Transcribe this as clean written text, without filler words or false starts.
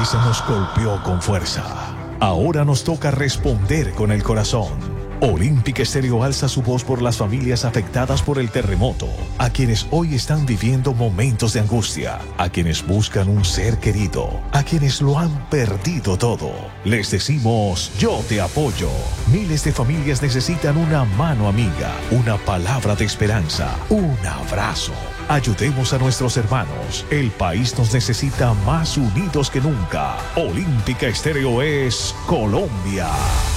brisa nos golpeó con fuerza. Ahora nos toca responder con el corazón. Olímpica Estéreo alza su voz por las familias afectadas por el terremoto, a quienes hoy están viviendo momentos de angustia, a quienes buscan un ser querido, a quienes lo han perdido todo. Les decimos, yo te apoyo. Miles de familias necesitan una mano amiga, una palabra de esperanza, un abrazo. Ayudemos a nuestros hermanos. El país nos necesita más unidos que nunca. Olímpica Estéreo es Colombia.